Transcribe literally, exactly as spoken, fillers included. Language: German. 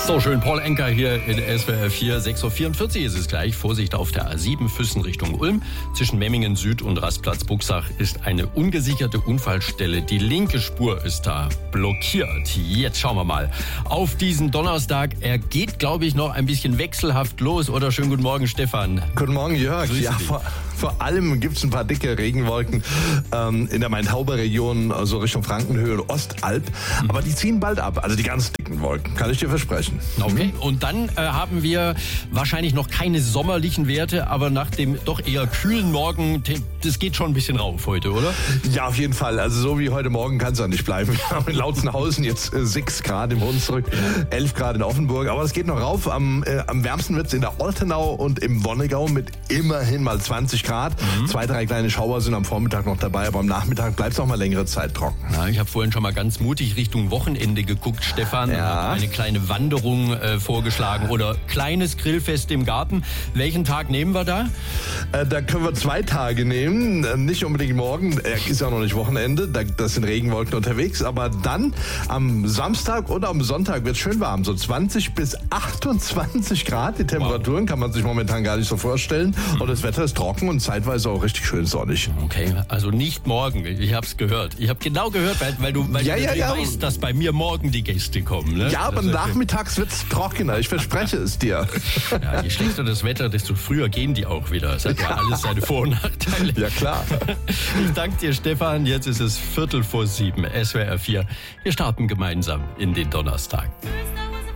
So, schön Paul Anka hier in S W R vier. sechs Uhr vierundvierzig ist es gleich. Vorsicht auf der A sieben Füssen Richtung Ulm. Zwischen Memmingen Süd und Rastplatz Buxach ist eine ungesicherte Unfallstelle. Die linke Spur ist da blockiert. Jetzt schauen wir mal auf diesen Donnerstag. Er geht, glaube ich, noch ein bisschen wechselhaft los. Oder schönen guten Morgen, Stefan. Guten Morgen, Jörg. Grüße Ja, dich. vor, vor allem gibt es ein paar dicke Regenwolken ähm, in der Main-Tauber-Region, also Richtung Frankenhöhe und Ostalb. Mhm. Aber die ziehen bald ab. Also die ganz dicken Wolken, kann ich dir versprechen. Okay, und dann äh, haben wir wahrscheinlich noch keine sommerlichen Werte, aber nach dem doch eher kühlen Morgen, das geht schon ein bisschen rauf heute, oder? Ja, auf jeden Fall. Also so wie heute Morgen kann es ja nicht bleiben. Wir haben in Lautzenhausen jetzt äh, sechs Grad im Hunsrück, elf Grad in Offenburg. Aber es geht noch rauf. Am, äh, am wärmsten wird es in der Oltenau und im Wonnegau mit immerhin mal zwanzig Grad. Mhm. Zwei, drei kleine Schauer sind am Vormittag noch dabei, aber am Nachmittag bleibt es auch mal längere Zeit trocken. Ja, ich habe vorhin schon mal ganz mutig Richtung Wochenende geguckt, Stefan. Ja. Und hab eine kleine Wanderung äh, vorgeschlagen oder kleines Grillfest im Garten. Welchen Tag nehmen wir da? Äh, da können wir zwei Tage nehmen, äh, nicht unbedingt morgen, äh, ist ja noch nicht Wochenende, da da sind Regenwolken unterwegs, aber dann am Samstag oder am Sonntag wird es schön warm, so zwanzig bis achtundzwanzig Grad, die Temperaturen wow. kann man sich momentan gar nicht so vorstellen und das Wetter ist trocken und zeitweise auch richtig schön sonnig. Okay, also nicht morgen, ich habe es gehört. Ich habe genau gehört, weil, weil du, weil ja, du ja, ja. weißt, dass bei mir morgen die Gäste kommen. Ne? Ja, aber das nachmittags wird es trockener, ich verspreche es dir. Ja, je schlechter das Wetter, desto früher gehen die auch wieder. Das hat ja alles seine Vor- und Nachteile. Ja, klar. Ich danke dir, Stefan. Jetzt ist es Viertel vor sieben, S W R vier. Wir starten gemeinsam in den Donnerstag.